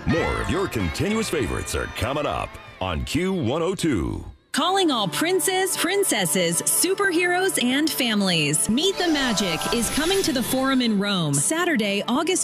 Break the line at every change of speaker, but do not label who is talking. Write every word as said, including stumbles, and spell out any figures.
More of your continuous favorites are coming up on Q one oh two.
Calling all princes, princesses, superheroes, and families. Meet the Magic is coming to the Forum in Rome, Saturday, August